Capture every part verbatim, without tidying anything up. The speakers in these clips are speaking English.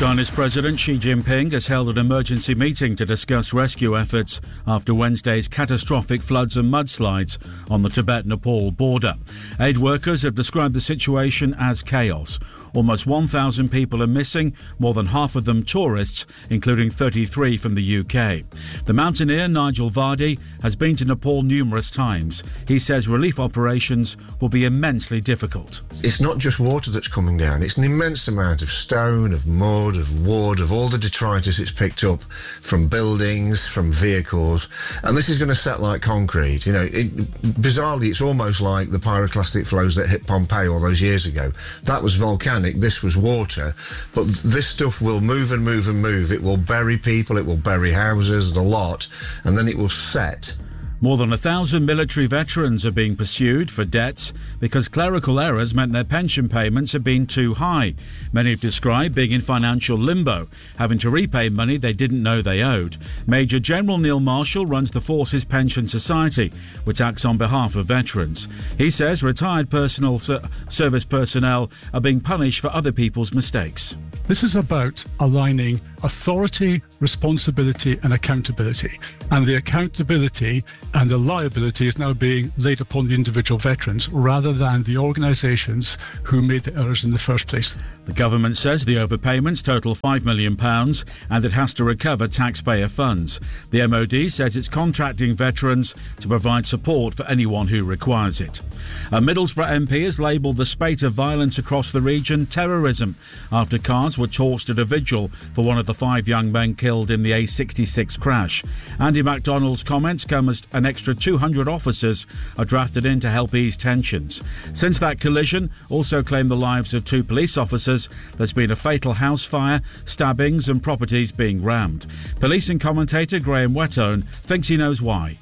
China's President Xi Jinping has held an emergency meeting to discuss rescue efforts after Wednesday's catastrophic floods and mudslides on the Tibet-Nepal border. Aid workers have described the situation as chaos. Almost one thousand people are missing, more than half of them tourists, including thirty-three from the U K. The mountaineer Nigel Vardy has been to Nepal numerous times. He says relief operations will be immensely difficult. It's not just water that's coming down, it's an immense amount of stone, of mud, of wood, of all the detritus it's picked up from buildings, from vehicles, and this is going to set like concrete. You know, it, bizarrely, it's almost like the pyroclastic flows that hit Pompeii all those years ago. That was volcanic. This was water, but this stuff will move and move and move. It will bury people, it will bury houses, the lot, and then it will set. More than a thousand military veterans are being pursued for debts because clerical errors meant their pension payments had been too high. Many have described being in financial limbo, having to repay money they didn't know they owed. Major General Neil Marshall runs the Forces Pension Society, which acts on behalf of veterans. He says retired personal ser- service personnel are being punished for other people's mistakes. This is about aligning authority, responsibility and accountability. And the accountability and the liability is now being laid upon the individual veterans rather than the organisations who made the errors in the first place. The government says the overpayments total five million pounds and it has to recover taxpayer funds. The M O D says it's contracting veterans to provide support for anyone who requires it. A Middlesbrough M P has labelled the spate of violence across the region terrorism after cars were torched at a vigil for one of the five young men killed in the A sixty-six crash. Andy MacDonald's comments come as an extra two hundred officers are drafted in to help ease tensions. Since that collision also claimed the lives of two police officers, there's been a fatal house fire, stabbings and properties being rammed. Policing commentator Graham Whettone thinks he knows why.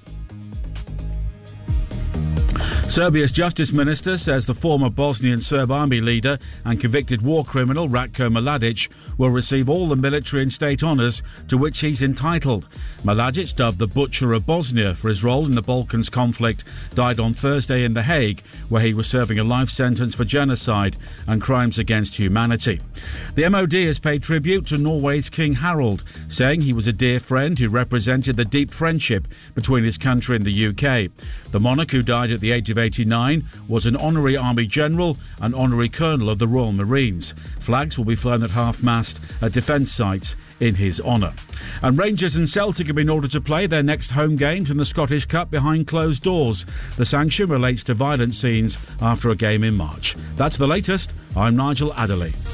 Serbia's Justice Minister says the former Bosnian Serb army leader and convicted war criminal Ratko Mladic will receive all the military and state honours to which he's entitled. Mladic, dubbed the Butcher of Bosnia for his role in the Balkans conflict, died on Thursday in The Hague, where he was serving a life sentence for genocide and crimes against humanity. The M O D has paid tribute to Norway's King Harald, saying he was a dear friend who represented the deep friendship between his country and the U K. The monarch, who died at the age of eighty-nine, was an honorary army general and honorary colonel of the Royal Marines. Flags will be flown at half-mast at defence sites in his honour. And Rangers and Celtic have been ordered to play their next home games in the Scottish Cup behind closed doors. The sanction relates to violent scenes after a game in March. That's the latest. I'm Nigel Adderley.